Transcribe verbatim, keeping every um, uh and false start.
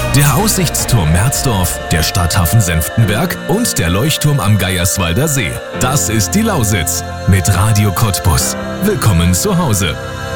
Der Aussichtsturm Merzdorf, der Stadthafen Senftenberg und der Leuchtturm am Geierswalder See. Das ist die Lausitz mit Radio Cottbus. Willkommen zu Hause.